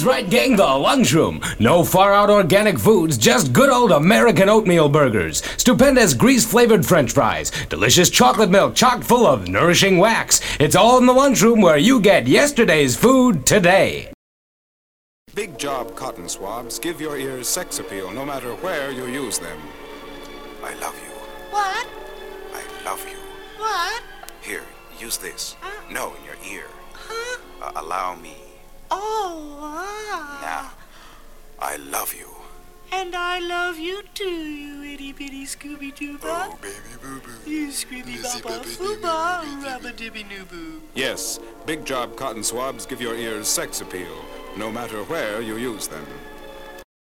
right, gang, the lunchroom. No far-out organic foods, just good old American oatmeal burgers. Stupendous grease-flavored French fries. Delicious chocolate milk chock full of nourishing wax. It's all in the lunchroom where you get yesterday's food today. Big Job cotton swabs give your ears sex appeal no matter where you use them. I love you. What? I love you. What? Here, use this. No, in your ear. Huh? Allow me. Oh, Now, I love you. And I love you too, you itty bitty Scooby-Doo bop. Oh, baby boo-boo. You Scooby Baba Fooba, Rubba Dibby Noo Boo. Yes, Big Job cotton swabs give your ears sex appeal no matter where you use them.